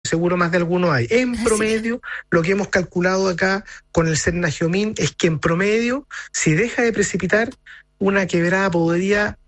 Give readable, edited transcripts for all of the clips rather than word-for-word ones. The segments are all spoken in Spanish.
seguro más de alguno hay. En promedio, lo que hemos calculado acá con el Cernagiomín es que en promedio, si deja de precipitar, una quebrada podría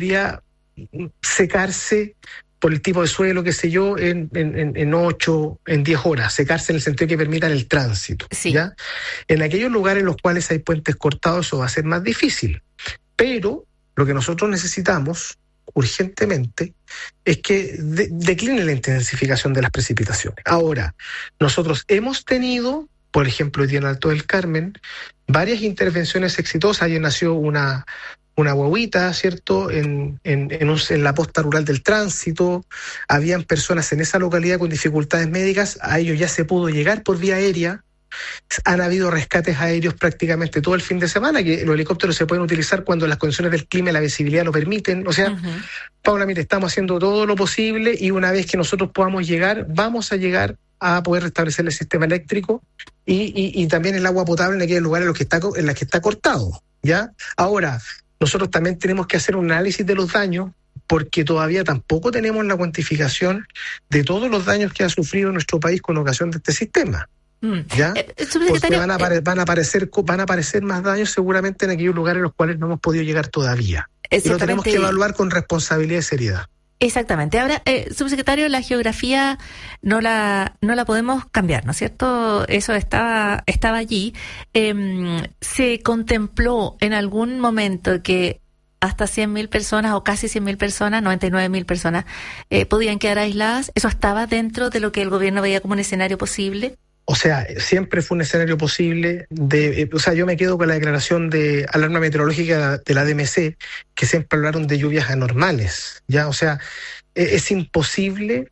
secarse por el tipo de suelo, qué sé yo, en 8, en 10 horas, secarse en el sentido que permitan el tránsito. Sí. ¿Ya? En aquellos lugares en los cuales hay puentes cortados, eso va a ser más difícil. Pero lo que nosotros necesitamos urgentemente es que decline la intensificación de las precipitaciones. Ahora, nosotros hemos tenido, por ejemplo, hoy día en Alto del Carmen, varias intervenciones exitosas. Ayer nació una guaguita, ¿cierto?, en la posta rural del tránsito. Habían personas en esa localidad con dificultades médicas, a ellos ya se pudo llegar por vía aérea. Han habido rescates aéreos prácticamente todo el fin de semana, que los helicópteros se pueden utilizar cuando las condiciones del clima y la visibilidad lo permiten. O sea, Paula, mire, estamos haciendo todo lo posible y una vez que nosotros podamos llegar, vamos a llegar a poder restablecer el sistema eléctrico y también el agua potable en aquellos lugares en los que está cortado, ¿ya? Ahora, nosotros también tenemos que hacer un análisis de los daños, porque todavía tampoco tenemos la cuantificación de todos los daños que ha sufrido nuestro país con ocasión de este sistema. ¿Ya? Porque van a aparecer más daños seguramente en aquellos lugares en los cuales no hemos podido llegar todavía. Y lo tenemos que evaluar con responsabilidad y seriedad. Exactamente. Ahora, subsecretario, la geografía no la podemos cambiar, ¿no es cierto? Eso estaba allí. ¿Se contempló en algún momento que hasta 100.000 personas o casi 100.000 personas, 99.000 personas, podían quedar aisladas? ¿Eso estaba dentro de lo que el gobierno veía como un escenario posible? O sea, siempre fue un escenario posible. Yo me quedo con la declaración de alarma meteorológica de la DMC, que siempre hablaron de lluvias anormales, ¿ya? O sea, es imposible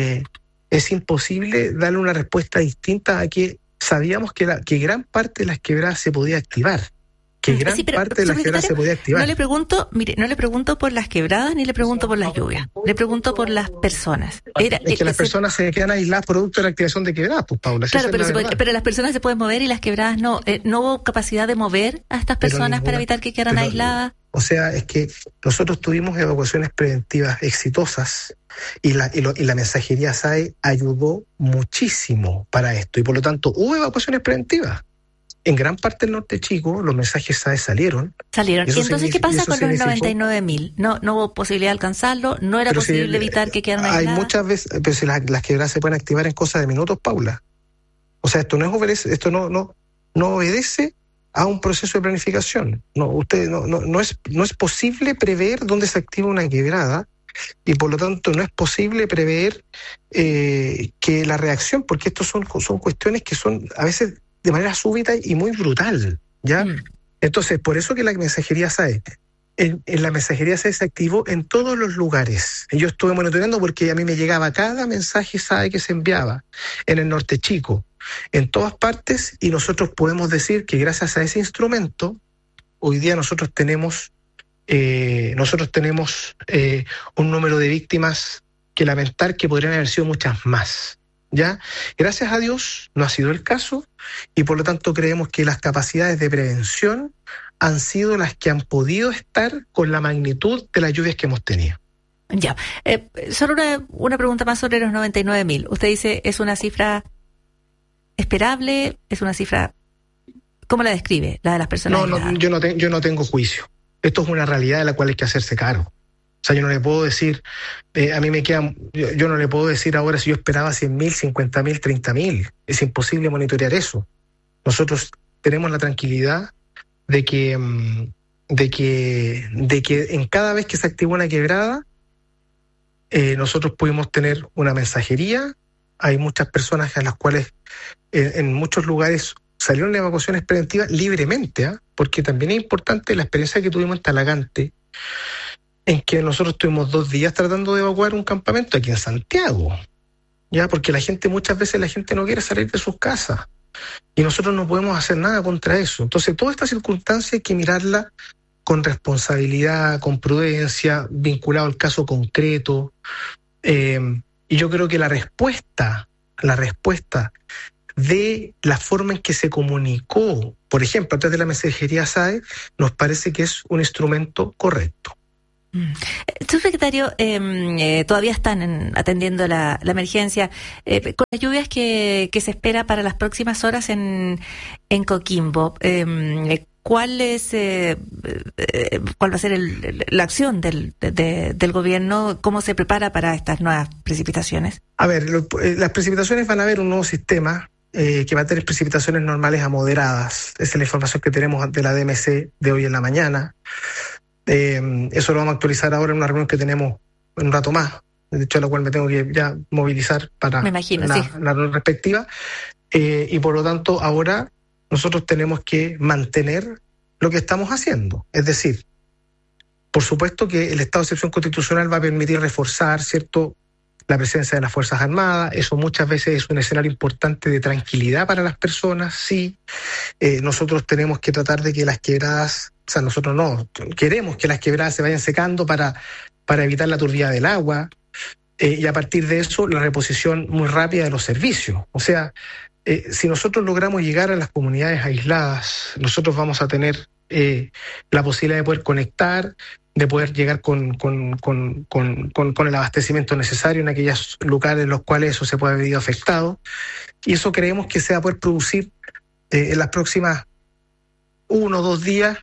darle una respuesta distinta a que sabíamos que gran parte de las quebradas se podía activar. No le pregunto por las quebradas ni le pregunto por las lluvias. Le pregunto por las personas. Las personas se quedan aisladas producto de la activación de quebradas, pues, Paula. Claro, pero las personas se pueden mover y las quebradas no. ¿No hubo capacidad de mover a estas personas para evitar que quedaran aisladas? O sea, es que nosotros tuvimos evacuaciones preventivas exitosas y la mensajería SAE ayudó muchísimo para esto. Y por lo tanto, hubo evacuaciones preventivas. En gran parte del norte chico, los mensajes SAE salieron. ¿Y entonces qué pasa con los 99.000? ¿No hubo posibilidad de alcanzarlo? ¿No era posible evitar que quedaran aisladas? Hay muchas veces, pero si las quebradas se pueden activar en cosas de minutos, Paula. O sea, esto no obedece a un proceso de planificación. No es posible prever dónde se activa una quebrada y por lo tanto no es posible prever que la reacción, porque estos son cuestiones que son a veces de manera súbita y muy brutal, ¿ya? Entonces, por eso que la mensajería SAE, en la mensajería SAE se activó en todos los lugares. Yo estuve monitoreando porque a mí me llegaba cada mensaje SAE que se enviaba en el norte chico, en todas partes, y nosotros podemos decir que gracias a ese instrumento, hoy día nosotros tenemos un número de víctimas que lamentar, que podrían haber sido muchas más. ¿Ya? Gracias a Dios no ha sido el caso y por lo tanto creemos que las capacidades de prevención han sido las que han podido estar con la magnitud de las lluvias que hemos tenido. Ya, solo una pregunta más sobre los 99.000. Usted dice, ¿es una cifra esperable? ¿Es una cifra... ¿Cómo la describe? La de las personas. No, yo no tengo juicio. Esto es una realidad de la cual hay que hacerse cargo. O sea, yo no le puedo decir, yo no le puedo decir ahora si yo esperaba 100.000, 50.000, 30.000. Es imposible monitorear eso. Nosotros tenemos la tranquilidad de que en cada vez que se activa una quebrada, nosotros pudimos tener una mensajería. Hay muchas personas a las cuales en muchos lugares salieron evacuaciones preventivas libremente, porque también es importante la experiencia que tuvimos en Talagante, en que nosotros tuvimos 2 días tratando de evacuar un campamento aquí en Santiago, ya, porque muchas veces la gente no quiere salir de sus casas y nosotros no podemos hacer nada contra eso. Entonces, toda esta circunstancia hay que mirarla con responsabilidad, con prudencia, vinculado al caso concreto. Y yo creo que la respuesta de la forma en que se comunicó, por ejemplo, a través de la mensajería SAE, nos parece que es un instrumento correcto. Subsecretario, todavía están atendiendo la emergencia. Con las lluvias que se espera para las próximas horas en Coquimbo, ¿cuál va a ser la acción del gobierno? ¿Cómo se prepara para estas nuevas precipitaciones? A ver, las precipitaciones van a haber un nuevo sistema que va a tener precipitaciones normales a moderadas. Esa es la información que tenemos de la DMC de hoy en la mañana. Eso lo vamos a actualizar ahora en una reunión que tenemos en un rato más, de hecho a la cual me tengo que ya movilizar para la reunión respectiva. Y por lo tanto ahora nosotros tenemos que mantener lo que estamos haciendo. Es decir, por supuesto que el estado de excepción constitucional va a permitir reforzar, ¿cierto?, la presencia de las Fuerzas Armadas. Eso muchas veces es un escenario importante de tranquilidad para las personas, sí. Nosotros tenemos que tratar de que las quebradas, o sea, nosotros no, queremos que las quebradas se vayan secando para evitar la turbidez del agua, y a partir de eso la reposición muy rápida de los servicios. O sea, si nosotros logramos llegar a las comunidades aisladas, nosotros vamos a tener la posibilidad de poder conectar, de poder llegar con el abastecimiento necesario en aquellos lugares en los cuales eso se puede haber ido afectado. Y eso creemos que se va a poder producir en las próximas 1 o 2 días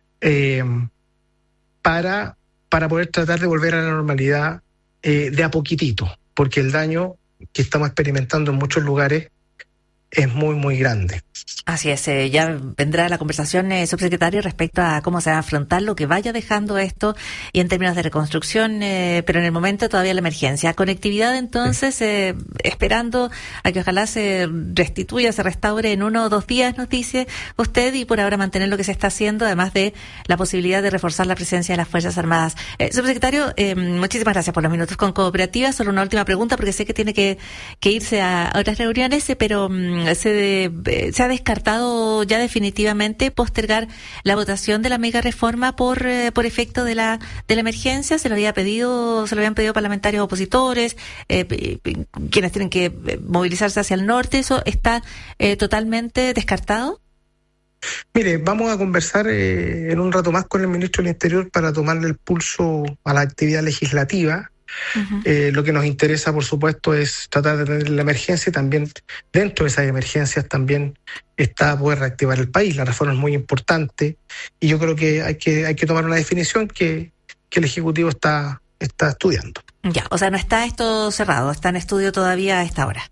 para poder tratar de volver a la normalidad de a poquitito, porque el daño que estamos experimentando en muchos lugares es muy, muy grande. Así es, ya vendrá la conversación, subsecretario, respecto a cómo se va a afrontar lo que vaya dejando esto y en términos de reconstrucción, pero en el momento todavía la emergencia. Conectividad, entonces, sí. Esperando a que ojalá se restituya, se restaure en 1 o 2 días, nos dice usted, y por ahora mantener lo que se está haciendo, además de la posibilidad de reforzar la presencia de las Fuerzas Armadas. Subsecretario, muchísimas gracias por los minutos con Cooperativa. Solo una última pregunta, porque sé que tiene que irse a otras reuniones, pero se ha descartado ya definitivamente postergar la votación de la mega reforma por efecto de la emergencia. Se lo habían pedido parlamentarios opositores, quienes tienen que movilizarse hacia el norte. ¿Eso está totalmente descartado? Mire, vamos a conversar en un rato más con el ministro del Interior para tomarle el pulso a la actividad legislativa. Uh-huh. Lo que nos interesa, por supuesto, es tratar de tener la emergencia, y también dentro de esas emergencias también está poder reactivar el país. La reforma es muy importante y yo creo que hay que tomar una definición que el Ejecutivo está estudiando. Ya, o sea, no está esto cerrado, está en estudio todavía a esta hora.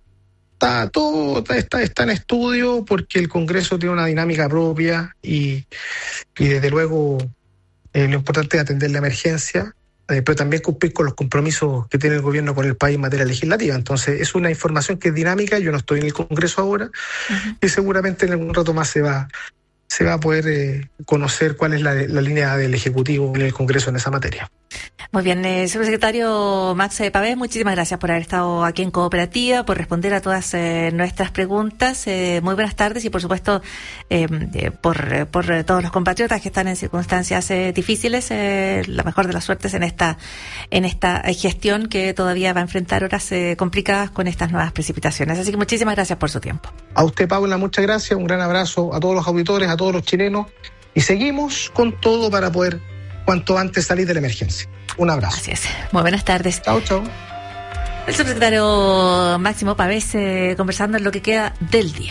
Está en estudio porque el Congreso tiene una dinámica propia y desde luego lo importante es atender la emergencia, pero también cumplir con los compromisos que tiene el gobierno con el país en materia legislativa. Entonces es una información que es dinámica. Yo no estoy en el Congreso ahora. Uh-huh. Y seguramente en algún rato más se va a poder conocer cuál es la línea del Ejecutivo en el Congreso en esa materia. Muy bien, subsecretario Max Pavés, muchísimas gracias por haber estado aquí en Cooperativa, por responder a todas nuestras preguntas. Muy buenas tardes y, por supuesto, por todos los compatriotas que están en circunstancias difíciles, la mejor de las suertes en esta gestión que todavía va a enfrentar horas complicadas con estas nuevas precipitaciones. Así que muchísimas gracias por su tiempo. A usted, Paula, muchas gracias. Un gran abrazo a todos los auditores, a todos los chilenos. Y seguimos con todo para poder cuanto antes salir de la emergencia. Un abrazo. Así es. Muy buenas tardes. Chao, chao. El subsecretario Máximo Pavés conversando en lo que queda del día.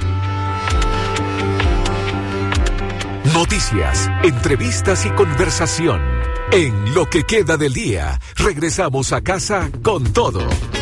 Noticias, entrevistas y conversación. En lo que queda del día, regresamos a casa con todo.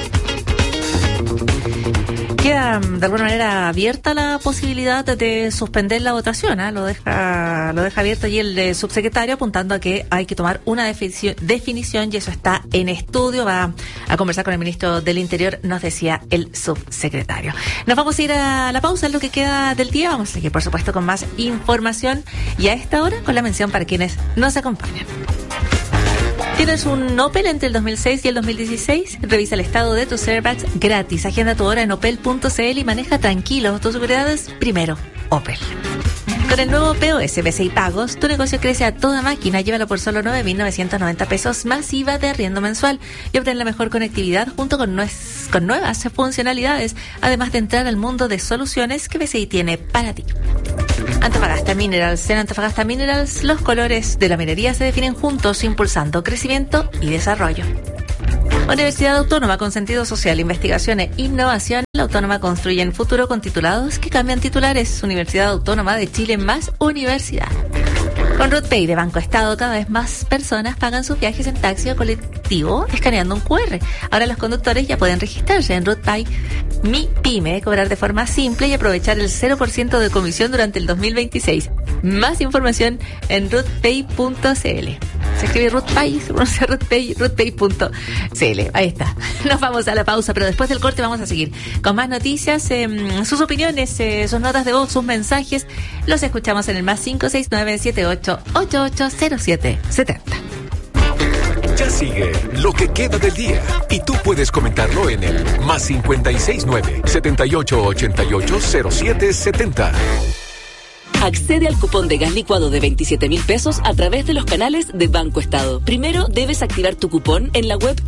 Queda de alguna manera abierta la posibilidad de suspender la votación, ¿eh? Lo deja abierto allí el subsecretario, apuntando a que hay que tomar una definición y eso está en estudio. Va a conversar con el ministro del Interior, nos decía el subsecretario. Nos vamos a ir a la pausa en lo que queda del día. Vamos a seguir, por supuesto, con más información y a esta hora con la mención para quienes nos acompañan. ¿Tienes un Opel entre el 2006 y el 2016? Revisa el estado de tus airbags gratis. Agenda tu hora en opel.cl y maneja tranquilo. Tu seguridad es primero. Opel. Con el nuevo POS BCI Pagos, tu negocio crece a toda máquina. Llévalo por solo 9.990 pesos más IVA de arriendo mensual y obtén la mejor conectividad junto con nuevas funcionalidades, además de entrar al mundo de soluciones que BCI tiene para ti. Antofagasta Minerals. En Antofagasta Minerals, los colores de la minería se definen juntos, impulsando crecimiento y desarrollo. Universidad Autónoma con sentido social, investigación e innovación. La Autónoma construye en futuro con titulados que cambian titulares. Universidad Autónoma de Chile más universidad. Con RootPay de Banco Estado, cada vez más personas pagan sus viajes en taxi o colectivo escaneando un QR. Ahora los conductores ya pueden registrarse en RootPay Mi Pyme, cobrar de forma simple y aprovechar el 0% de comisión durante el 2026. Más información en rootpay.cl. Se escribe RootPay, se pronuncia RootPay, rootpay.cl. Ahí está. Nos vamos a la pausa, pero después del corte vamos a seguir con más noticias, sus opiniones, sus notas de voz, sus mensajes. Los escuchamos en el más 569-7888-0770. Ya sigue lo que queda del día y tú puedes comentarlo en el más 569-7888-0770. Accede al cupón de gas licuado de 27.000 pesos a través de los canales de Banco Estado. Primero debes activar tu cupón en la web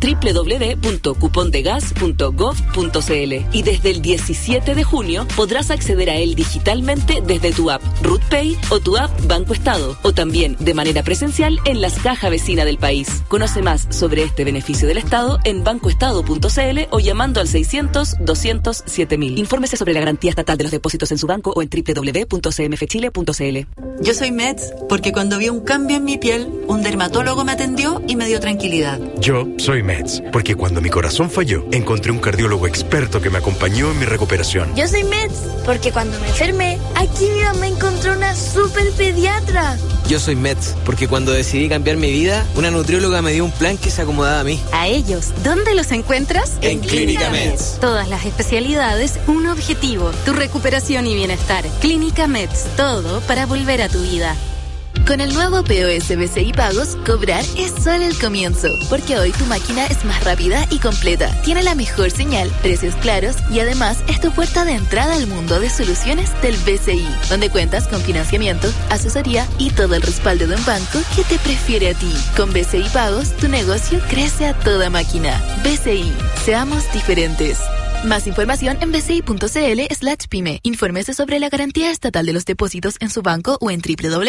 www.cupondegas.gov.cl y desde el 17 de junio podrás acceder a él digitalmente desde tu app RootPay o tu app Banco Estado, o también de manera presencial en las cajas vecinas del país. Conoce más sobre este beneficio del Estado en bancoestado.cl o llamando al 600-200-7000. Infórmese sobre la garantía estatal de los depósitos en su banco o en www.cmfchile.cl. Yo soy Meds porque cuando vi un cambio en mi piel, un dermatólogo me atendió y me dio tranquilidad. Yo soy Meds porque cuando mi corazón falló, encontré un cardiólogo experto que me acompañó en mi recuperación. Yo soy Meds porque cuando me enfermé, aquí mi mamá encontró una super pediatra. Yo soy Meds porque cuando decidí cambiar mi vida, una nutrióloga me dio un plan que se acomodaba a mí. A ellos, ¿dónde los encuentras? En Clínica Meds. Todas las especialidades, un objetivo, tu recuperación y bienestar. Clínica Meds, todo para volver a tu vida. Con el nuevo POS BCI Pagos, cobrar es solo el comienzo, porque hoy tu máquina es más rápida y completa, tiene la mejor señal, precios claros y además es tu puerta de entrada al mundo de soluciones del BCI, donde cuentas con financiamiento, asesoría y todo el respaldo de un banco que te prefiere a ti. Con BCI Pagos, tu negocio crece a toda máquina. BCI, seamos diferentes. Más información en bci.cl/pyme. Infórmese sobre la garantía estatal de los depósitos en su banco o en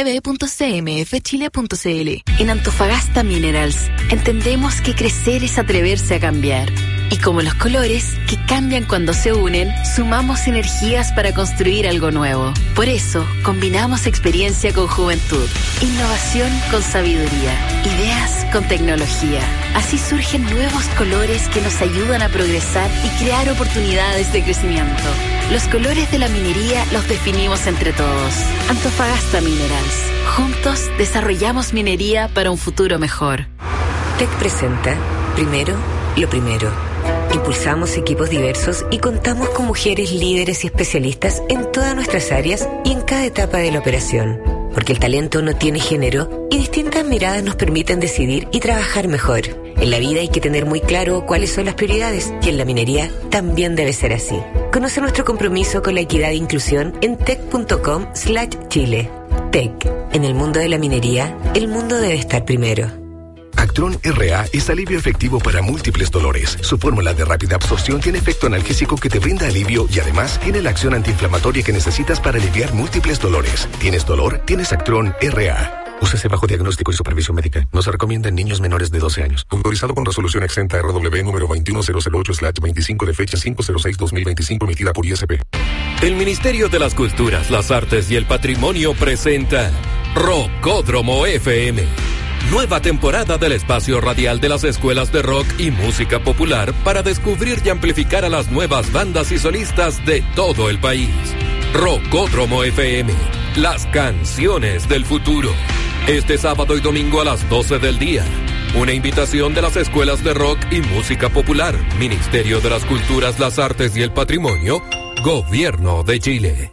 www.cmfchile.cl. En Antofagasta Minerals, entendemos que crecer es atreverse a cambiar. Y como los colores, que cambian cuando se unen, sumamos energías para construir algo nuevo. Por eso, combinamos experiencia con juventud, innovación con sabiduría, ideas con tecnología. Así surgen nuevos colores que nos ayudan a progresar y crear oportunidades de crecimiento. Los colores de la minería los definimos entre todos. Antofagasta Minerals. Juntos desarrollamos minería para un futuro mejor. TEC presenta Primero, lo primero. Impulsamos equipos diversos y contamos con mujeres líderes y especialistas en todas nuestras áreas y en cada etapa de la operación. Porque el talento no tiene género y distintas miradas nos permiten decidir y trabajar mejor. En la vida hay que tener muy claro cuáles son las prioridades y en la minería también debe ser así. Conoce nuestro compromiso con la equidad e inclusión en tec.com/Chile. TEC. En el mundo de la minería, el mundo debe estar primero. Actron RA es alivio efectivo para múltiples dolores. Su fórmula de rápida absorción tiene efecto analgésico que te brinda alivio y además tiene la acción antiinflamatoria que necesitas para aliviar múltiples dolores. ¿Tienes dolor? Tienes Actron RA. Úsese bajo diagnóstico y supervisión médica. No se recomienda en niños menores de 12 años. Autorizado con resolución exenta RW número 21008/25 de fecha 506-2025 emitida por ISP. El Ministerio de las Culturas, las Artes y el Patrimonio presenta Rockódromo FM. Nueva temporada del espacio radial de las escuelas de rock y música popular para descubrir y amplificar a las nuevas bandas y solistas de todo el país. Rockódromo FM, las canciones del futuro. Este sábado y domingo a las 12 del día. Una invitación de las escuelas de rock y música popular, Ministerio de las Culturas, las Artes y el Patrimonio, Gobierno de Chile.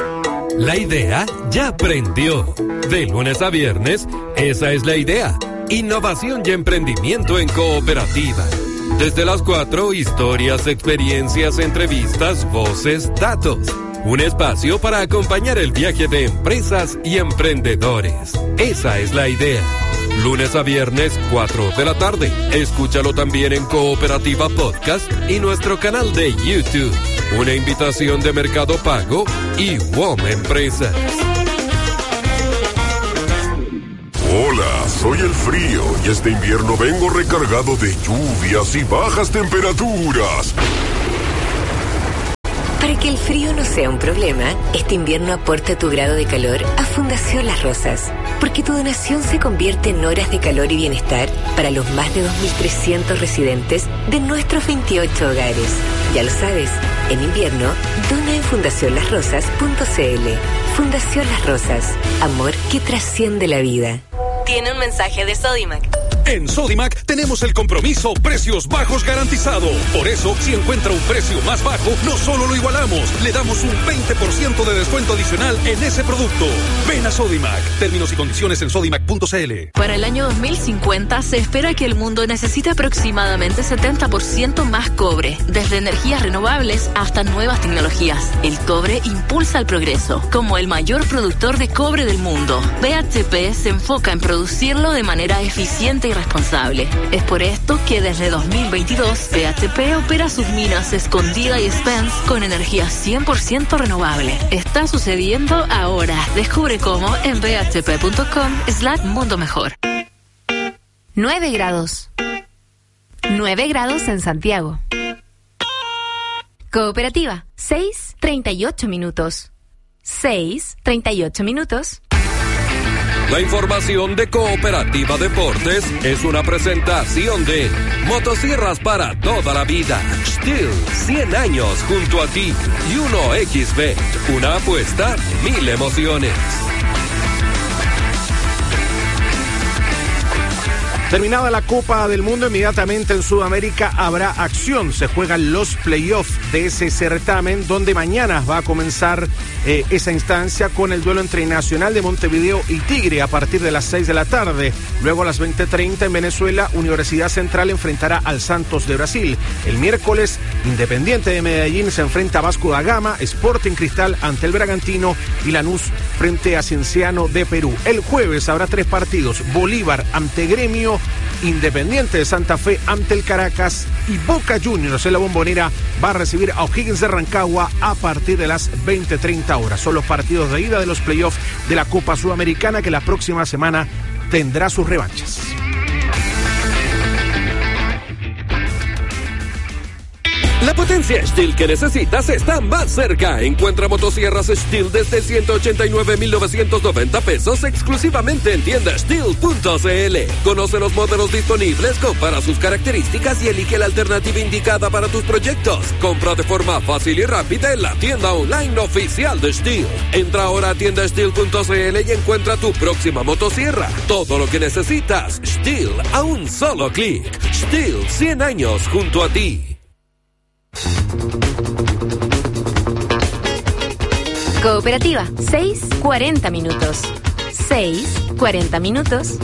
La idea ya prendió. De lunes a viernes, esa es la idea. Innovación y emprendimiento en cooperativa. Desde las 4, historias, experiencias, entrevistas, voces, datos. Un espacio para acompañar el viaje de empresas y emprendedores. Esa es la idea. Lunes a viernes, 4 de la tarde. Escúchalo también en Cooperativa Podcast y nuestro canal de YouTube. Una invitación de Mercado Pago y WOM Empresas. Hola, soy el frío y este invierno vengo recargado de lluvias y bajas temperaturas. Para que el frío no sea un problema, este invierno aporta tu grado de calor a Fundación Las Rosas, porque tu donación se convierte en horas de calor y bienestar para los más de 2.300 residentes de nuestros 28 hogares. Ya lo sabes, en invierno, dona en fundacionlasrosas.cl. Fundación Las Rosas, amor que trasciende la vida. Tiene un mensaje de Sodimac. En Sodimac tenemos el compromiso precios bajos garantizado. Por eso, si encuentra un precio más bajo, no solo lo igualamos, le damos un 20% de descuento adicional en ese producto. Ven a Sodimac. Términos y condiciones en sodimac.cl. Para el año 2050 se espera que el mundo necesite aproximadamente 70% más cobre, desde energías renovables hasta nuevas tecnologías. El cobre impulsa el progreso. Como el mayor productor de cobre del mundo, BHP se enfoca en producirlo de manera eficiente y responsable. Es por esto que desde 2022 BHP opera sus minas Escondida y Spence con energía 100% renovable. Está sucediendo ahora. Descubre cómo en bhp.com/mundo mejor. 9 grados. 9 grados en Santiago. Cooperativa, 6:38 minutos. 6:38 minutos. La información de Cooperativa Deportes es una presentación de Motosierras para toda la vida. Stihl, 100 años junto a ti. Y 1XB, una apuesta, 1000 emociones. Terminada la Copa del Mundo, inmediatamente en Sudamérica habrá acción. Se juegan los playoffs de ese certamen, donde mañana va a comenzar esa instancia con el duelo entre Nacional de Montevideo y Tigre a partir de las 6 de la tarde. Luego a las 20:30 en Venezuela, Universidad Central enfrentará al Santos de Brasil. El miércoles, Independiente de Medellín se enfrenta a Vasco da Gama, Sporting Cristal ante el Bragantino y Lanús frente a Cienciano de Perú. El jueves habrá 3 partidos: Bolívar ante Gremio, Independiente de Santa Fe ante el Caracas y Boca Juniors en la Bombonera va a recibir a O'Higgins de Rancagua a partir de las 20:30 horas. Son los partidos de ida de los playoffs de la Copa Sudamericana, que la próxima semana tendrá sus revanchas. La potencia Stihl que necesitas está más cerca. Encuentra motosierras Stihl desde 189,990 pesos exclusivamente en tienda Stihl.cl. Conoce los modelos disponibles, compara sus características y elige la alternativa indicada para tus proyectos. Compra de forma fácil y rápida en la tienda online oficial de Stihl. Entra ahora a tienda Stihl.cl y encuentra tu próxima motosierra. Todo lo que necesitas, Stihl a un solo clic. Stihl, 100 años junto a ti. Cooperativa, 6:40 minutos. 6:40 minutos.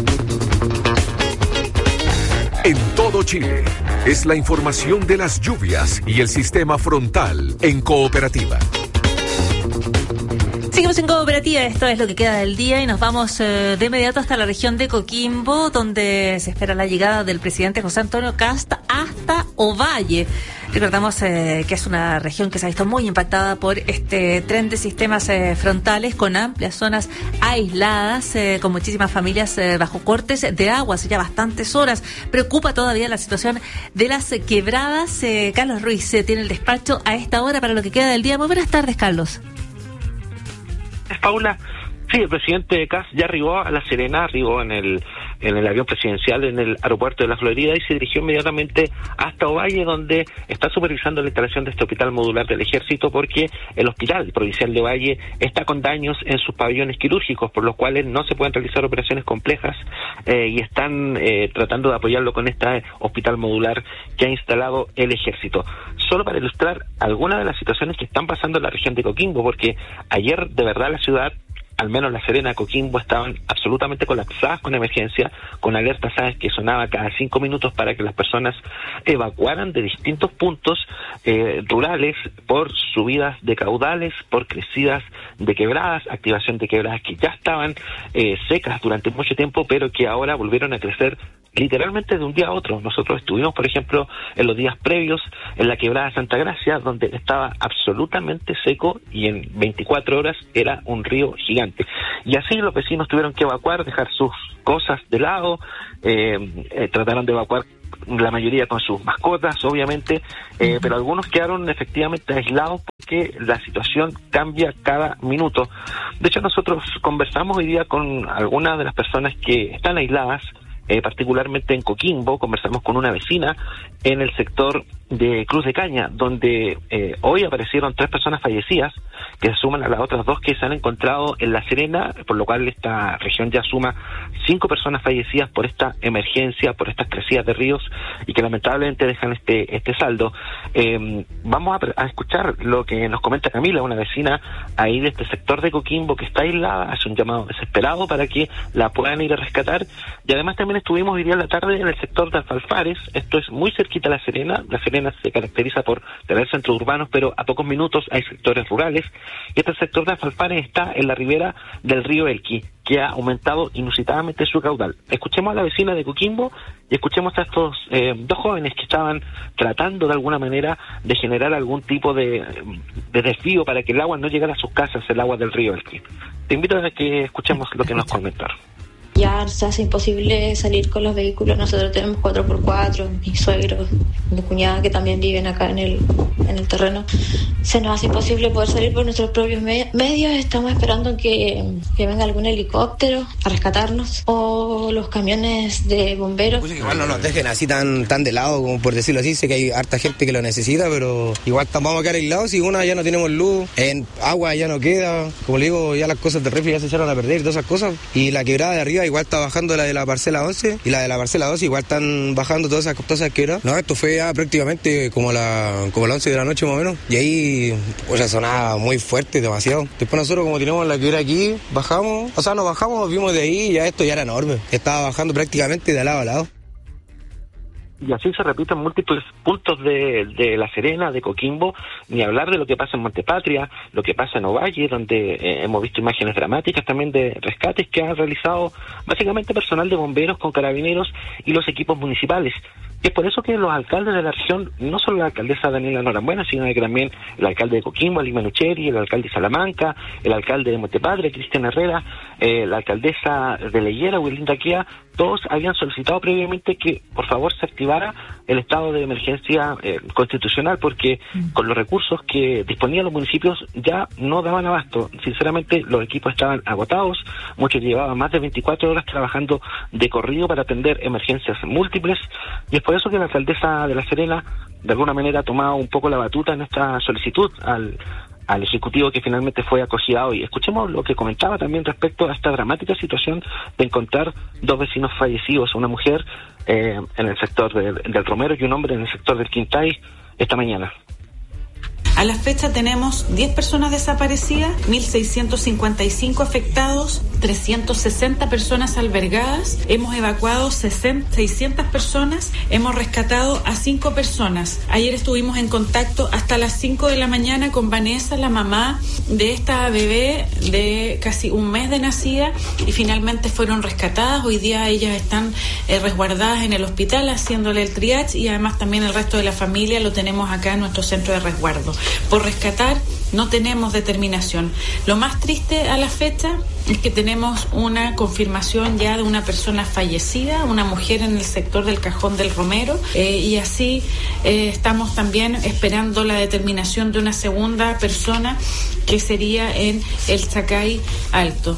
En todo Chile, es la información de las lluvias y el sistema frontal en Cooperativa. Seguimos en Cooperativa, esto es lo que queda del día y nos vamos de inmediato hasta la región de Coquimbo, donde se espera la llegada del presidente José Antonio Kast hasta Ovalle. Recordamos que es una región que se ha visto muy impactada por este tren de sistemas frontales con amplias zonas aisladas, con muchísimas familias bajo cortes de agua hace ya bastantes horas. Preocupa todavía la situación de las quebradas. Carlos Ruiz tiene el despacho a esta hora para lo que queda del día. Muy buenas tardes, Carlos. Paula, sí, el presidente Kast ya arribó a La Serena, arribó en el avión presidencial en el aeropuerto de la Florida y se dirigió inmediatamente hasta Ovalle, donde está supervisando la instalación de este hospital modular del Ejército, porque el hospital provincial de Ovalle está con daños en sus pabellones quirúrgicos, por los cuales no se pueden realizar operaciones complejas y están tratando de apoyarlo con este hospital modular que ha instalado el Ejército. Solo para ilustrar algunas de las situaciones que están pasando en la región de Coquimbo, porque ayer de verdad la ciudad, al menos La Serena, Coquimbo, estaban absolutamente colapsadas con emergencia, con alertas, ¿sabes?, que sonaba cada 5 minutos para que las personas evacuaran de distintos puntos rurales por subidas de caudales, por crecidas de quebradas, activación de quebradas que ya estaban secas durante mucho tiempo, pero que ahora volvieron a crecer literalmente de un día a otro. Nosotros estuvimos, por ejemplo, en los días previos en la quebrada de Santa Gracia, donde estaba absolutamente seco y en 24 horas era un río gigante. Y así los vecinos tuvieron que evacuar, dejar sus cosas de lado, trataron de evacuar la mayoría con sus mascotas, obviamente, pero algunos quedaron efectivamente aislados porque la situación cambia cada minuto. De hecho, nosotros conversamos hoy día con algunas de las personas que están aisladas, particularmente en Coquimbo. Conversamos con una vecina en el sector de Cruz de Caña, donde hoy aparecieron 3 personas fallecidas, que se suman a las otras 2 que se han encontrado en La Serena, por lo cual esta región ya suma 5 personas fallecidas por esta emergencia, por estas crecidas de ríos, y que lamentablemente dejan este saldo. Vamos a escuchar lo que nos comenta Camila, una vecina ahí de este sector de Coquimbo que está aislada, hace un llamado desesperado para que la puedan ir a rescatar. Y además también estuvimos hoy día en la tarde en el sector de Alfalfares, esto es muy cerquita a La Serena. La Serena se caracteriza por tener centros urbanos, pero a pocos minutos hay sectores rurales, y este sector de Alfalfares está en la ribera del río Elqui, que ha aumentado inusitadamente su caudal. Escuchemos a la vecina de Coquimbo y escuchemos a estos 2 jóvenes que estaban tratando de alguna manera de generar algún tipo de desvío para que el agua no llegara a sus casas, el agua del río Elqui. Te invito a que escuchemos lo que nos comentaron. Ya se hace imposible salir con los vehículos. Nosotros tenemos 4x4, mi suegro, mi cuñada que también viven acá en el terreno. Se nos hace imposible poder salir por nuestros propios medios. Estamos esperando que venga algún helicóptero a rescatarnos o los camiones de bomberos. Pues igual no nos dejen así tan de lado, como por decirlo así. Sé que hay harta gente que lo necesita, pero igual vamos a quedar aislados. Si ya no tenemos luz, en agua ya no queda. Como le digo, ya las cosas de refri ya se echaron a perder y todas esas cosas. Y la quebrada de arriba igual está bajando, la de la parcela 11 y la de la parcela 12 igual están bajando todas esas quebradas. No, esto fue ya prácticamente como la 11 de la noche más o menos, y ahí pues sonaba muy fuerte, demasiado. Después nosotros, como tenemos la quebrada aquí, nos bajamos, vimos de ahí y ya esto ya era enorme, estaba bajando prácticamente de lado a lado. Y así se repiten múltiples puntos de La Serena, de Coquimbo, ni hablar de lo que pasa en Montepatria, lo que pasa en Ovalle, donde hemos visto imágenes dramáticas también de rescates que han realizado básicamente personal de bomberos con carabineros y los equipos municipales. Y es por eso que los alcaldes de la región, no solo la alcaldesa Daniela Norambuena, sino que también el alcalde de Coquimbo, Alima Nucheri, el alcalde de Salamanca, el alcalde de Montepatria, Cristian Herrera, la alcaldesa de Leyera, Wilinda Quia, todos habían solicitado previamente que por favor se activara el estado de emergencia constitucional, porque con los recursos que disponían los municipios ya no daban abasto. Sinceramente, los equipos estaban agotados, muchos llevaban más de 24 horas trabajando de corrido para atender emergencias múltiples, y es por eso que la alcaldesa de La Serena de alguna manera ha tomado un poco la batuta en esta solicitud al Ejecutivo, que finalmente fue acogida hoy. Escuchemos lo que comentaba también respecto a esta dramática situación de encontrar 2 vecinos fallecidos, una mujer en el sector del Romero y un hombre en el sector del Quintay esta mañana. A la fecha tenemos 10 personas desaparecidas, 1.655 afectados, 360 personas albergadas, hemos evacuado 600 personas, hemos rescatado a 5 personas. Ayer estuvimos en contacto hasta las 5 de la mañana con Vanessa, la mamá de esta bebé de casi un mes de nacida, y finalmente fueron rescatadas. Hoy día ellas están resguardadas en el hospital haciéndole el triage, y además también el resto de la familia lo tenemos acá en nuestro centro de resguardo. Por rescatar no tenemos determinación. Lo más triste a la fecha es que tenemos una confirmación ya de una persona fallecida, una mujer en el sector del Cajón del Romero, y así estamos también esperando la determinación de una segunda persona que sería en el Chacay Alto.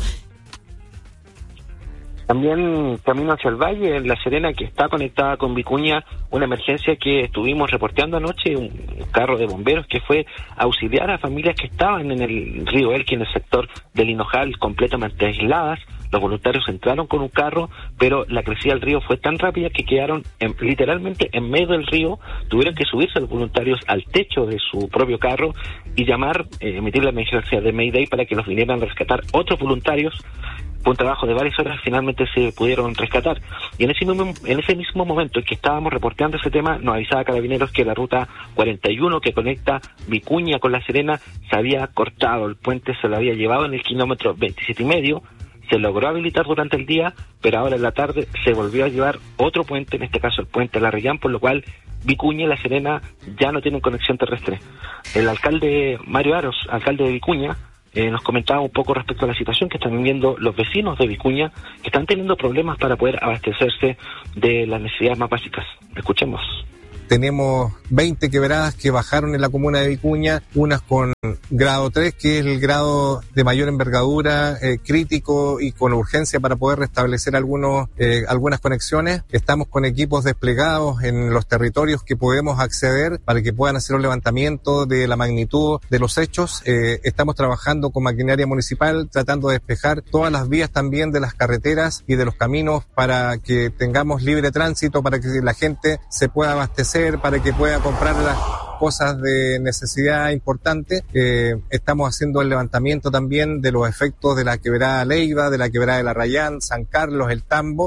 También camino hacia el valle, en La Serena, que está conectada con Vicuña, una emergencia que estuvimos reporteando anoche, un carro de bomberos que fue a auxiliar a familias que estaban en el río Elqui, en el sector del Hinojal, completamente aisladas. Los voluntarios entraron con un carro, pero la crecida del río fue tan rápida que quedaron literalmente en medio del río. Tuvieron que subirse los voluntarios al techo de su propio carro y emitir la emergencia de Mayday para que los vinieran a rescatar otros voluntarios. Fue un trabajo de varias horas, finalmente se pudieron rescatar. Y en ese mismo momento en que estábamos reporteando ese tema, nos avisaba Carabineros que la ruta 41 que conecta Vicuña con La Serena se había cortado. El puente se lo había llevado en el kilómetro 27,5. se logró habilitar durante el día, pero ahora en la tarde se volvió a llevar otro puente, en este caso el puente La Rayán, por lo cual Vicuña y La Serena ya no tienen conexión terrestre. El alcalde Mario Aros, alcalde de Vicuña, nos comentaba un poco respecto a la situación que están viviendo los vecinos de Vicuña, que están teniendo problemas para poder abastecerse de las necesidades más básicas. Escuchemos. Tenemos 20 quebradas que bajaron en la comuna de Vicuña, unas con grado 3, que es el grado de mayor envergadura, crítico y con urgencia para poder restablecer algunas conexiones. Estamos con equipos desplegados en los territorios que podemos acceder para que puedan hacer un levantamiento de la magnitud de los hechos. Estamos trabajando con maquinaria municipal, tratando de despejar todas las vías también de las carreteras y de los caminos para que tengamos libre tránsito, para que la gente se pueda abastecer, para que pueda comprar las cosas de necesidad importante. Estamos haciendo el levantamiento también de los efectos de la quebrada Leiva, de la quebrada de La Rayán, San Carlos, El Tambo.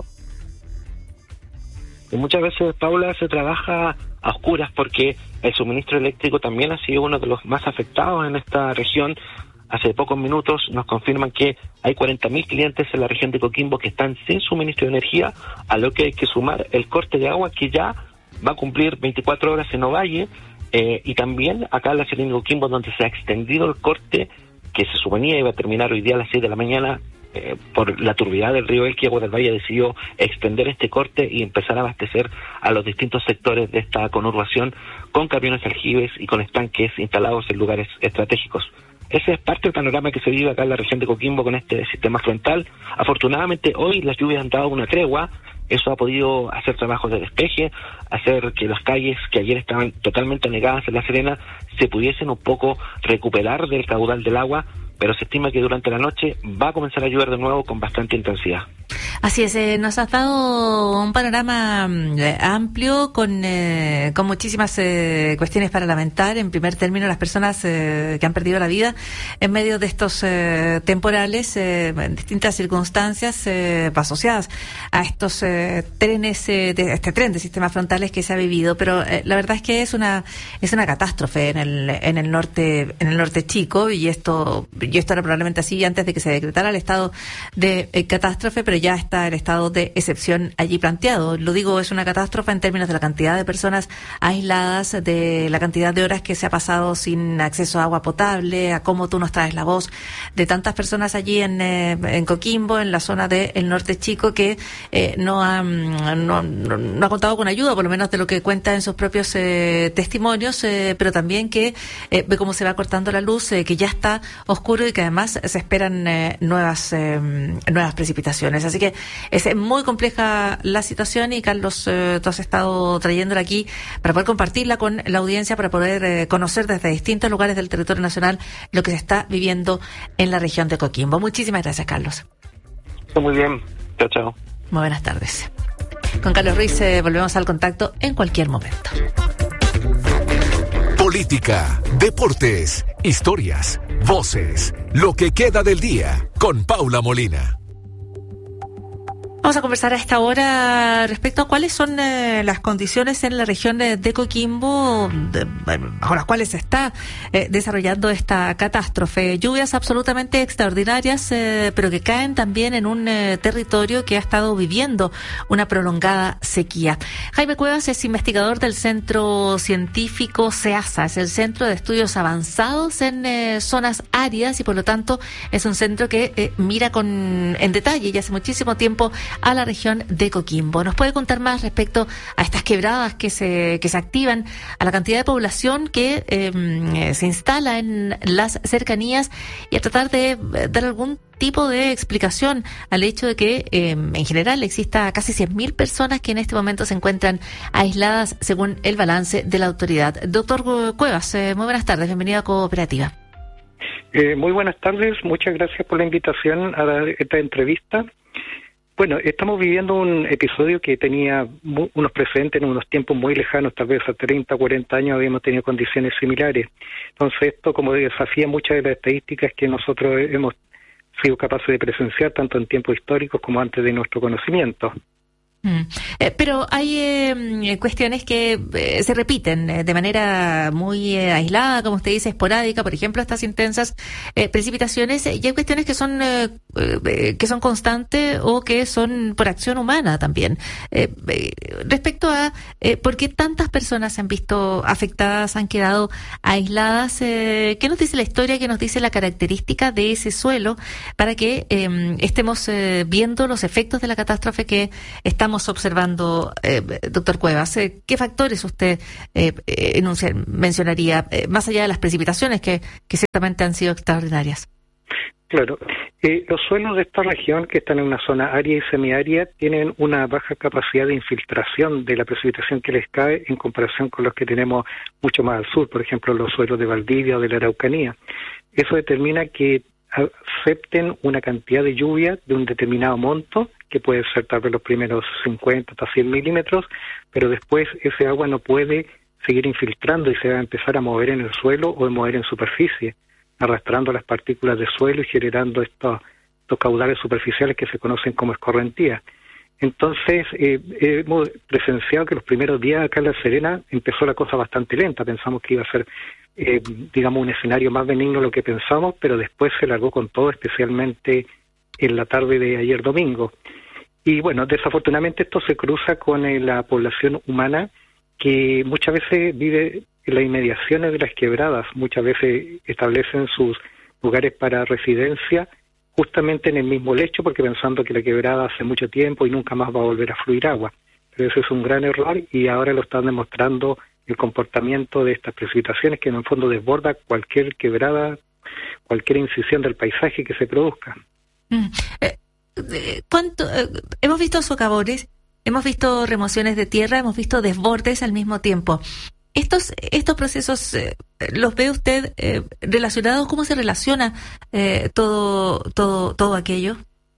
Y muchas veces, Paula, se trabaja a oscuras porque el suministro eléctrico también ha sido uno de los más afectados en esta región. Hace pocos minutos nos confirman que hay 40.000 clientes en la región de Coquimbo que están sin suministro de energía, a lo que hay que sumar el corte de agua que ya va a cumplir 24 horas en Ovalle, y también acá en la Serena y Coquimbo, donde se ha extendido el corte que se suponía iba a terminar hoy día a las 6 de la mañana. Por la turbidez del río Elqui, Agua del Valle decidió extender este corte y empezar a abastecer a los distintos sectores de esta conurbación con camiones aljibes y con estanques instalados en lugares estratégicos. Ese es parte del panorama que se vive acá en la región de Coquimbo con este sistema frontal. Afortunadamente hoy las lluvias han dado una tregua. Eso ha podido hacer trabajos de despeje, hacer que las calles que ayer estaban totalmente anegadas en La Serena se pudiesen un poco recuperar del caudal del agua, pero se estima que durante la noche va a comenzar a llover de nuevo con bastante intensidad. Así es, nos has dado un panorama amplio con muchísimas cuestiones para lamentar. En primer término, las personas que han perdido la vida en medio de estos temporales, en distintas circunstancias asociadas a estos trenes, de este tren de sistemas frontales que se ha vivido. Pero la verdad es que es una catástrofe en el norte chico, y esto era probablemente así antes de que se decretara el estado de catástrofe, pero ya está el estado de excepción allí planteado. Lo digo, es una catástrofe en términos de la cantidad de personas aisladas, de la cantidad de horas que se ha pasado sin acceso a agua potable, a cómo tú nos traes la voz de tantas personas allí en Coquimbo, en la zona del norte chico, que no ha contado con ayuda, por lo menos de lo que cuenta en sus propios testimonios, pero también que ve cómo se va cortando la luz, que ya está oscuro y que además se esperan nuevas precipitaciones. Así que es muy compleja la situación, y Carlos, tú has estado trayéndola aquí para poder compartirla con la audiencia, para poder conocer desde distintos lugares del territorio nacional lo que se está viviendo en la región de Coquimbo. Muchísimas gracias, Carlos. Muy bien. Chao, chao. Muy buenas tardes. Con Carlos Ruiz volvemos al contacto en cualquier momento. Política, deportes, historias, voces, lo que queda del día con Paula Molina. Vamos a conversar a esta hora respecto a cuáles son las condiciones en la región de Coquimbo bajo las cuales se está desarrollando esta catástrofe. Lluvias absolutamente extraordinarias, pero que caen también en un territorio que ha estado viviendo una prolongada sequía. Jaime Cuevas es investigador del Centro Científico CEASA, es el Centro de Estudios Avanzados en Zonas Áridas, y por lo tanto es un centro que mira en detalle y hace muchísimo tiempo a la región de Coquimbo. ¿Nos puede contar más respecto a estas quebradas que se activan, a la cantidad de población que se instala en las cercanías, y a tratar de dar algún tipo de explicación al hecho de que en general exista casi 100.000 personas que en este momento se encuentran aisladas según el balance de la autoridad? Doctor Cuevas, muy buenas tardes, bienvenido a Cooperativa. Muy buenas tardes, muchas gracias por la invitación a dar esta entrevista. Bueno, estamos viviendo un episodio que tenía unos precedentes en unos tiempos muy lejanos, tal vez a 30, 40 años habíamos tenido condiciones similares. Entonces esto como desafía muchas de las estadísticas que nosotros hemos sido capaces de presenciar tanto en tiempos históricos como antes de nuestro conocimiento. Pero hay cuestiones que se repiten de manera muy aislada, como usted dice, esporádica, por ejemplo, estas intensas precipitaciones, y hay cuestiones que son constantes o que son por acción humana también. Respecto a por qué tantas personas se han visto afectadas, han quedado aisladas, ¿qué nos dice la historia, qué nos dice la característica de ese suelo para que estemos viendo los efectos de la catástrofe que estamos observando, doctor Cuevas? ¿Qué factores usted mencionaría, más allá de las precipitaciones que ciertamente han sido extraordinarias? Claro, los suelos de esta región, que están en una zona árida y semiárida, tienen una baja capacidad de infiltración de la precipitación que les cae en comparación con los que tenemos mucho más al sur, por ejemplo los suelos de Valdivia o de la Araucanía. Eso determina que acepten una cantidad de lluvia de un determinado monto, que puede ser tal vez los primeros 50 hasta 100 milímetros, pero después ese agua no puede seguir infiltrando y se va a empezar a mover en el suelo o a mover en superficie, arrastrando las partículas de suelo y generando estos caudales superficiales que se conocen como escorrentía. Entonces, hemos presenciado que los primeros días acá en La Serena empezó la cosa bastante lenta. Pensamos que iba a ser, digamos, un escenario más benigno de lo que pensamos, pero después se largó con todo, especialmente en la tarde de ayer domingo. Y bueno, desafortunadamente esto se cruza con la población humana, que muchas veces vive en las inmediaciones de las quebradas, muchas veces establecen sus lugares para residencia justamente en el mismo lecho, porque pensando que la quebrada hace mucho tiempo y nunca más va a volver a fluir agua. Pero ese es un gran error y ahora lo están demostrando el comportamiento de estas precipitaciones, que en el fondo desborda cualquier quebrada, cualquier incisión del paisaje que se produzca. Hemos visto socavones, hemos visto remociones de tierra, hemos visto desbordes al mismo tiempo. Estos procesos, ¿los ve usted relacionados? ¿Cómo se relaciona todo aquello?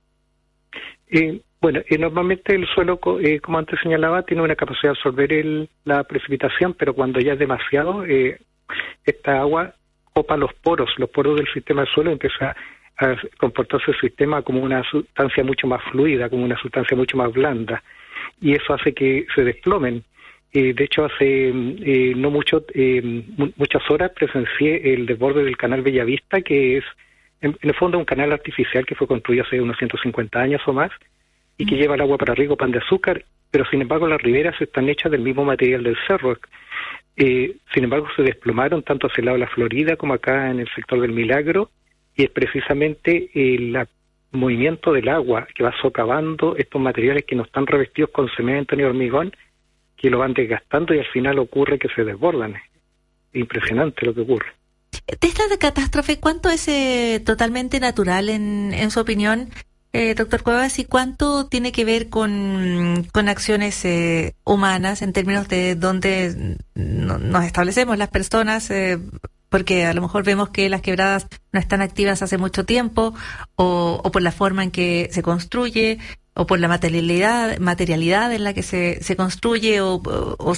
Bueno, normalmente el suelo, como antes señalaba, tiene una capacidad de absorber la precipitación, pero cuando ya es demasiado, esta agua copa los poros del sistema del suelo, y empieza a comportarse el sistema como una sustancia mucho más fluida, como una sustancia mucho más blanda, y eso hace que se desplomen. De hecho, hace no muchas horas presencié el desborde del canal Bellavista, que es en el fondo un canal artificial que fue construido hace unos 150 años o más, y que lleva el agua para riego pan de azúcar, pero sin embargo las riberas están hechas del mismo material del cerro. Sin embargo se desplomaron tanto hacia el lado de la Florida como acá en el sector del Milagro, y es precisamente el movimiento del agua que va socavando estos materiales que no están revestidos con cemento ni hormigón, que lo van desgastando y al final ocurre que se desbordan. Impresionante lo que ocurre. De esta catástrofe, ¿cuánto es totalmente natural en su opinión, doctor Cuevas, y cuánto tiene que ver con acciones humanas en términos de dónde nos establecemos las personas? Porque a lo mejor vemos que las quebradas no están activas hace mucho tiempo, o por la forma en que se construye, o por la materialidad en la que se construye, o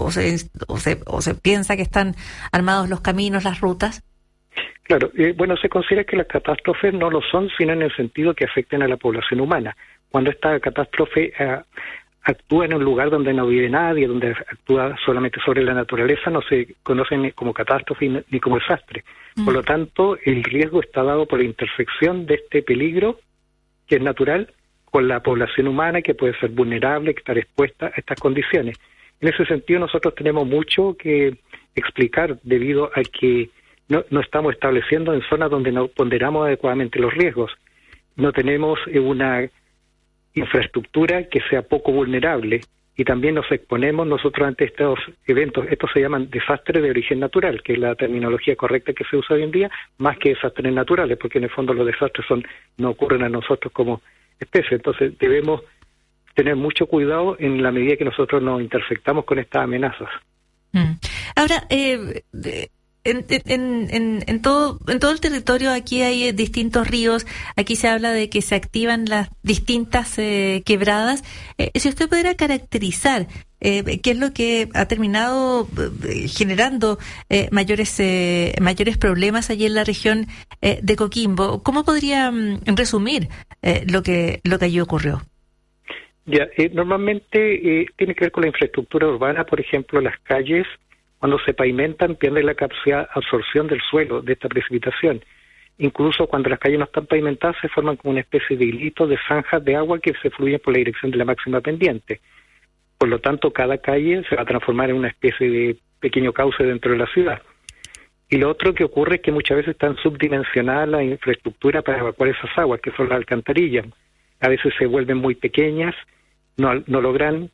se piensa que están armados los caminos, las rutas. Claro, bueno, se considera que las catástrofes no lo son, sino en el sentido que afecten a la población humana. Cuando esta catástrofe actúa en un lugar donde no vive nadie, donde actúa solamente sobre la naturaleza, no se conoce ni como catástrofe ni como desastre. Por lo tanto, el riesgo está dado por la intersección de este peligro, que es natural, con la población humana, que puede ser vulnerable, que estar expuesta a estas condiciones. En ese sentido, nosotros tenemos mucho que explicar debido a que no estamos estableciendo en zonas donde no ponderamos adecuadamente los riesgos. No tenemos una infraestructura que sea poco vulnerable, y también nos exponemos nosotros ante estos eventos. Estos se llaman desastres de origen natural, que es la terminología correcta que se usa hoy en día, más que desastres naturales, porque en el fondo los desastres no ocurren a nosotros como especie. Entonces debemos tener mucho cuidado en la medida que nosotros nos intersectamos con estas amenazas. Ahora, en todo el territorio aquí hay distintos ríos. Aquí se habla de que se activan las distintas quebradas. Si usted pudiera caracterizar qué es lo que ha terminado generando mayores problemas allí en la región de Coquimbo, ¿cómo podría resumir lo que allí ocurrió? Ya, normalmente tiene que ver con la infraestructura urbana, por ejemplo, las calles, cuando se pavimentan, pierden la capacidad de absorción del suelo, de esta precipitación. Incluso cuando las calles no están pavimentadas, se forman como una especie de hilitos, de zanjas de agua que se fluyen por la dirección de la máxima pendiente. Por lo tanto, cada calle se va a transformar en una especie de pequeño cauce dentro de la ciudad. Y lo otro que ocurre es que muchas veces están subdimensionadas la infraestructura para evacuar esas aguas, que son las alcantarillas. A veces se vuelven muy pequeñas, no logran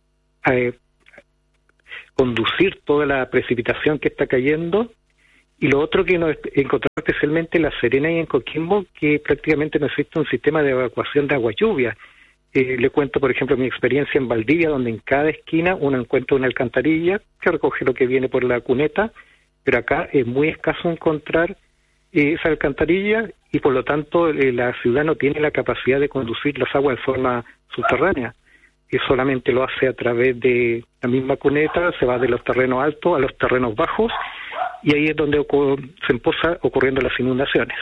conducir toda la precipitación que está cayendo. Y lo otro que nos encontramos especialmente en La Serena y en Coquimbo, que prácticamente no existe un sistema de evacuación de agua lluvia. Le cuento, por ejemplo, mi experiencia en Valdivia, donde en cada esquina uno encuentra una alcantarilla que recoge lo que viene por la cuneta, pero acá es muy escaso encontrar esa alcantarilla y por lo tanto la ciudad no tiene la capacidad de conducir las aguas de forma subterránea. Y solamente lo hace a través de la misma cuneta, se va de los terrenos altos a los terrenos bajos y ahí es donde se empiezan ocurriendo las inundaciones.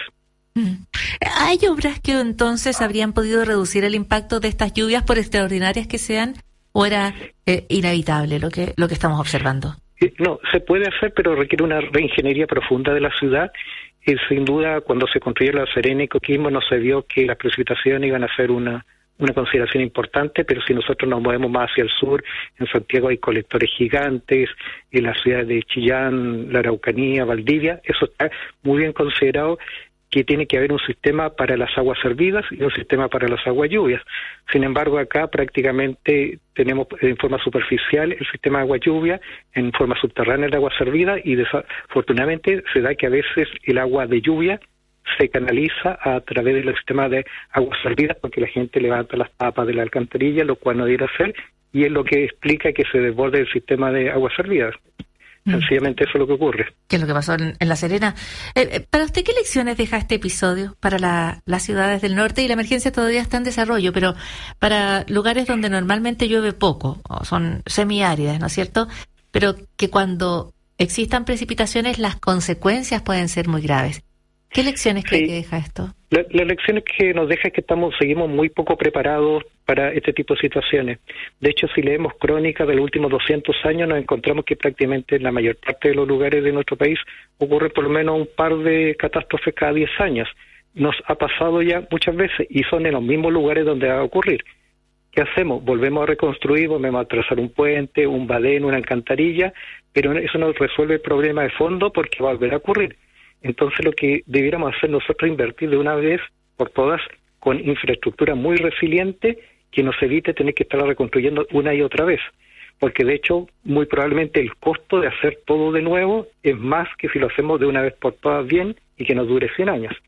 ¿Hay obras que entonces habrían podido reducir el impacto de estas lluvias, por extraordinarias que sean, o era inevitable lo que estamos observando? No, se puede hacer, pero requiere una reingeniería profunda de la ciudad. Sin duda, cuando se construyó La Serena y Coquimbo no se vio que las precipitaciones iban a ser una consideración importante, pero si nosotros nos movemos más hacia el sur, en Santiago hay colectores gigantes, en las ciudades de Chillán, la Araucanía, Valdivia, eso está muy bien considerado, que tiene que haber un sistema para las aguas servidas y un sistema para las aguas lluvias. Sin embargo, acá prácticamente tenemos en forma superficial el sistema de agua lluvia, en forma subterránea el agua servida, y desafortunadamente se da que a veces el agua de lluvia se canaliza a través del sistema de aguas servidas porque la gente levanta las tapas de la alcantarilla, lo cual no debe hacer, y es lo que explica que se desborde el sistema de aguas servidas. Sencillamente eso es lo que ocurre. ¿Qué es lo que pasó en La Serena? Para usted, ¿qué lecciones deja este episodio para las ciudades del norte? Y la emergencia todavía está en desarrollo, pero para lugares donde normalmente llueve poco, o son semiáridas, ¿no es cierto? Pero que cuando existan precipitaciones, las consecuencias pueden ser muy graves. ¿Qué lecciones cree que deja esto? Las lecciones que nos deja es que seguimos muy poco preparados para este tipo de situaciones. De hecho, si leemos crónicas de los últimos 200 años, nos encontramos que prácticamente en la mayor parte de los lugares de nuestro país ocurre por lo menos un par de catástrofes cada 10 años. Nos ha pasado ya muchas veces y son en los mismos lugares donde va a ocurrir. ¿Qué hacemos? Volvemos a reconstruir, volvemos a trazar un puente, un badén, una alcantarilla, pero eso no resuelve el problema de fondo porque va a volver a ocurrir. Entonces lo que debiéramos hacer nosotros es invertir de una vez por todas con infraestructura muy resiliente que nos evite tener que estarla reconstruyendo una y otra vez. Porque de hecho, muy probablemente el costo de hacer todo de nuevo es más que si lo hacemos de una vez por todas bien y que nos dure 100 años.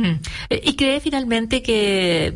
¿Y cree finalmente que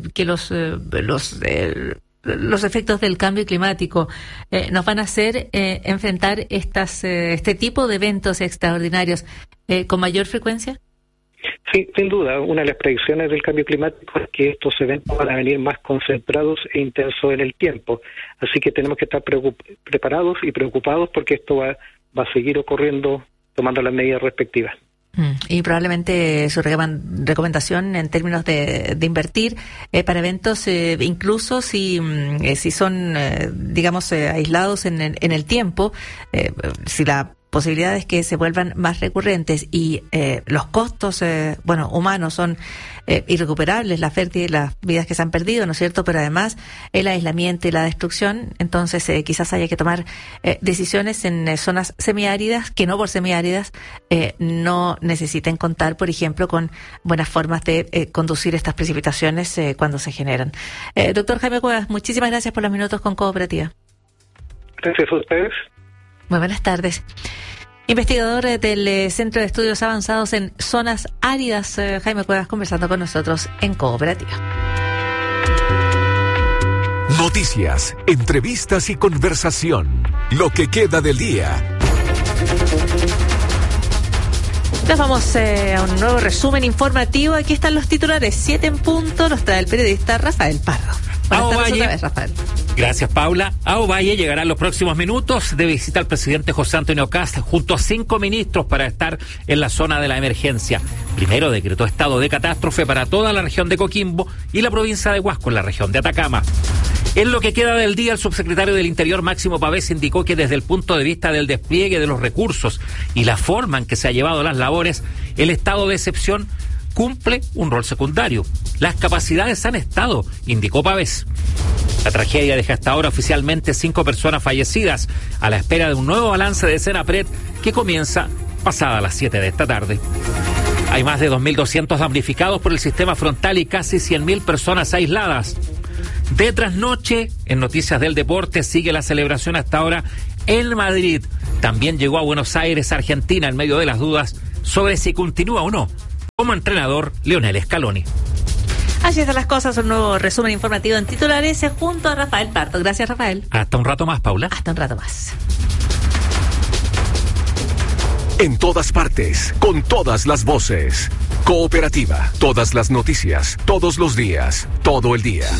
los efectos del cambio climático nos van a hacer enfrentar este tipo de eventos extraordinarios con mayor frecuencia? Sí, sin duda. Una de las predicciones del cambio climático es que estos eventos van a venir más concentrados e intensos en el tiempo. Así que tenemos que estar preparados y preocupados porque esto va a seguir ocurriendo tomando las medidas respectivas. Y probablemente su recomendación en términos de invertir para eventos, incluso si son, digamos, aislados en el tiempo, si la posibilidad es que se vuelvan más recurrentes y los costos humanos son irrecuperables, las vidas que se han perdido, ¿no es cierto? Pero además el aislamiento y la destrucción, entonces quizás haya que tomar decisiones en zonas semiáridas que no por semiáridas no necesiten contar, por ejemplo, con buenas formas de conducir estas precipitaciones cuando se generan. Doctor Jaime Cuevas, muchísimas gracias por los minutos con Cooperativa. Gracias a ustedes. Muy buenas tardes. Investigador del Centro de Estudios Avanzados en Zonas Áridas, Jaime Cuevas, conversando con nosotros en Cooperativa. Noticias, entrevistas y conversación. Lo que queda del día. Nos vamos a un nuevo resumen informativo. Aquí están los titulares. 7 en punto. Los trae el periodista Rafael Pardo. Buenas tardes otra vez, Rafael. Gracias, Paula. A Ovalle llegará en los próximos minutos de visita al presidente José Antonio Kast junto a 5 ministros para estar en la zona de la emergencia. Primero decretó estado de catástrofe para toda la región de Coquimbo y la provincia de Huasco en la región de Atacama. En lo que queda del día, el subsecretario del Interior, Máximo Pavés, indicó que desde el punto de vista del despliegue de los recursos y la forma en que se ha llevado las labores, el estado de excepción cumple un rol secundario. Las capacidades han estado, indicó Pavés. La tragedia deja hasta ahora oficialmente 5 personas fallecidas, a la espera de un nuevo balance de Senapred que comienza pasada las 7 de esta tarde. Hay más de 2.200 damnificados por el sistema frontal y casi 100.000 personas aisladas. De trasnoche, en Noticias del Deporte, sigue la celebración hasta ahora en Madrid. También llegó a Buenos Aires, Argentina, en medio de las dudas sobre si continúa o no como entrenador Lionel Scaloni. Así están las cosas, un nuevo resumen informativo en titulares junto a Rafael Parto. Gracias, Rafael. Hasta un rato más, Paula. Hasta un rato más. En todas partes, con todas las voces. Cooperativa, todas las noticias, todos los días, todo el día.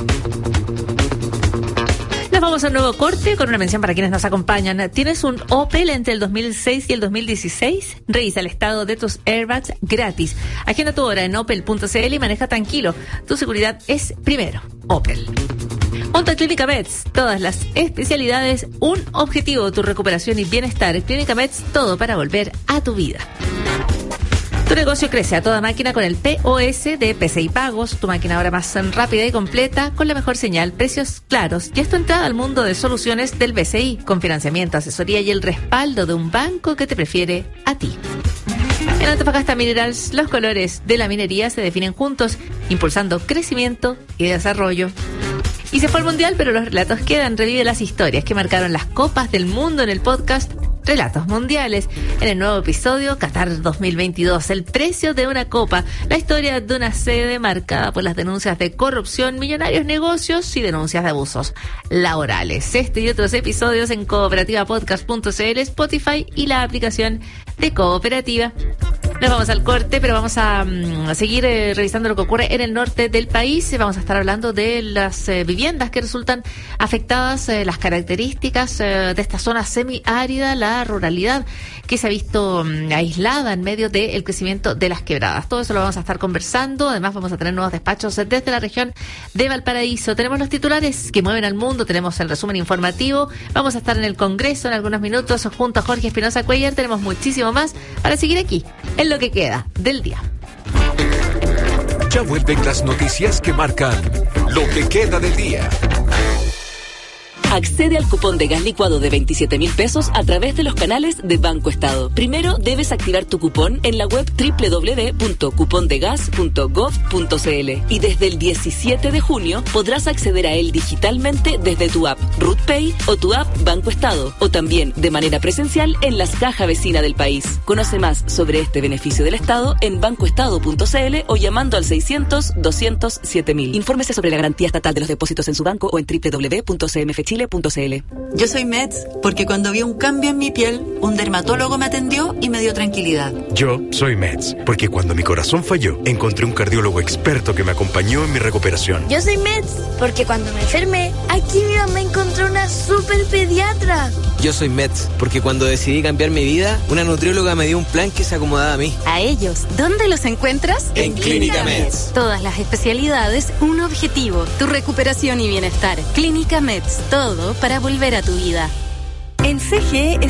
Nos vamos a un nuevo corte con una mención para quienes nos acompañan. ¿Tienes un Opel entre el 2006 y el 2016? Revisa el estado de tus airbags gratis. Agenda tu hora en opel.cl y maneja tranquilo. Tu seguridad es primero. Opel. Junto a Clínica Meds, todas las especialidades, un objetivo, tu recuperación y bienestar. Clínica Meds, todo para volver a tu vida. Tu negocio crece a toda máquina con el POS de PCI Pagos, tu máquina ahora más rápida y completa, con la mejor señal, precios claros. Y es tu entrada al mundo de soluciones del BCI, con financiamiento, asesoría y el respaldo de un banco que te prefiere a ti. En Antofagasta Minerals, los colores de la minería se definen juntos, impulsando crecimiento y desarrollo. Y se fue al Mundial, pero los relatos quedan. Revive las historias que marcaron las Copas del Mundo en el podcast Relatos Mundiales. En el nuevo episodio, Qatar 2022, el precio de una copa, la historia de una sede marcada por las denuncias de corrupción, millonarios negocios y denuncias de abusos laborales. Este y otros episodios en cooperativapodcast.cl, Spotify y la aplicación de Cooperativa. Nos vamos al corte, pero vamos a seguir revisando lo que ocurre en el norte del país. Vamos a estar hablando de las viviendas que resultan afectadas, las características de esta zona semiárida, la ruralidad que se ha visto aislada en medio del crecimiento de las quebradas. Todo eso lo vamos a estar conversando. Además, vamos a tener nuevos despachos desde la región de Valparaíso. Tenemos los titulares que mueven al mundo, tenemos el resumen informativo. Vamos a estar en el Congreso en algunos minutos junto a Jorge Espinosa Cuellar. Tenemos muchísimo más para seguir aquí en lo que queda del día. Ya vuelven las noticias que marcan lo que queda del día. Accede al cupón de gas licuado de 27.000 pesos a través de los canales de Banco Estado. Primero debes activar tu cupón en la web www.cupondegas.gov.cl y desde el 17 de junio podrás acceder a él digitalmente desde tu app RutPay o tu app Banco Estado, o también de manera presencial en las cajas vecinas del país. Conoce más sobre este beneficio del Estado en bancoestado.cl o llamando al 600-200-7000. Infórmese sobre la garantía estatal de los depósitos en su banco o en www.cmfchile.cl. Yo soy Meds porque cuando vi un cambio en mi piel, un dermatólogo me atendió y me dio tranquilidad. Yo soy Meds porque cuando mi corazón falló, encontré un cardiólogo experto que me acompañó en mi recuperación. Yo soy Meds porque cuando me enfermé, aquí mi mamá encontró una super pediatra. Yo soy Meds porque cuando decidí cambiar mi vida, una nutrióloga me dio un plan que se acomodaba a mí. A ellos, ¿dónde los encuentras? En Clínica Meds. Todas las especialidades, un objetivo, tu recuperación y bienestar. Clínica Meds, todo para volver a tu vida. En CGE